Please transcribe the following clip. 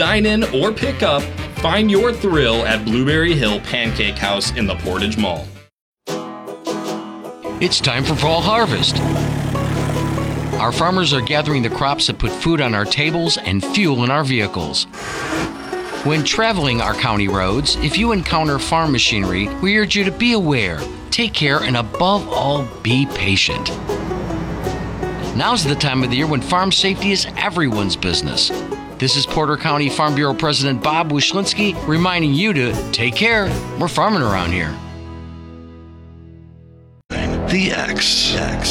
Dine in or pick up, find your thrill at Blueberry Hill Pancake House in the Portage Mall. It's time for fall harvest. Our farmers are gathering the crops that put food on our tables and fuel in our vehicles. When traveling our county roads, if you encounter farm machinery, we urge you to be aware, take care, and above all, be patient. Now's the time of the year when farm safety is everyone's business. This is Porter County Farm Bureau President Bob Wyszynski reminding you to take care. We're farming around here. The X.